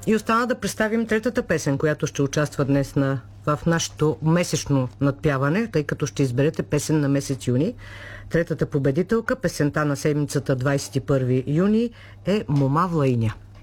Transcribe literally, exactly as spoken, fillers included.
И остана да представим третата песен, която ще участва днес на, в нашето месечно надпяване, тъй като ще изберете песен на месец юни. Третата победителка, песента на седмицата двадесет и първи юни, е Мома Влаиня.